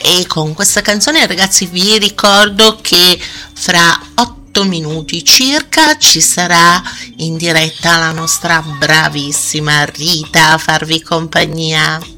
E con questa canzone, ragazzi, vi ricordo che fra 8 minuti circa ci sarà in diretta la nostra bravissima Rita a farvi compagnia.